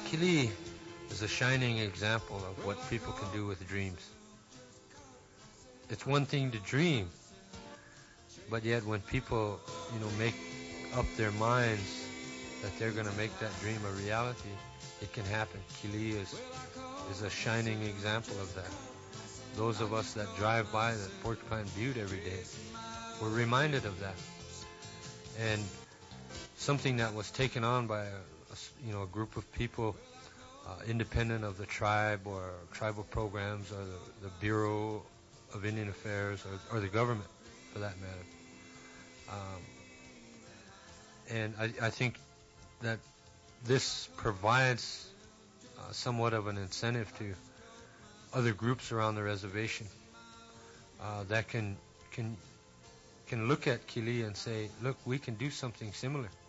Kili is a shining example of what people can do with dreams. It's one thing to dream, but yet when people, make up their minds that they're going to make that dream a reality, it can happen. Kili is a shining example of that. Those of us that drive by that Porcupine Butte every day, we're reminded of that. And something that was taken on by a group of people independent of the tribe or tribal programs or the Bureau of Indian Affairs or the government for that matter. And I think that this provides somewhat of an incentive to other groups around the reservation that can look at Kili and say, look, we can do something similar.